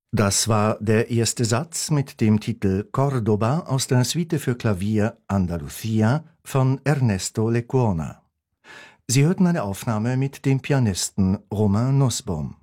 Das war der erste Satz mit dem Titel Córdoba aus der Suite für Klavier Andalucía von Ernesto Lecuona. Sie hörten eine Aufnahme mit dem Pianisten Romain Nussbaum.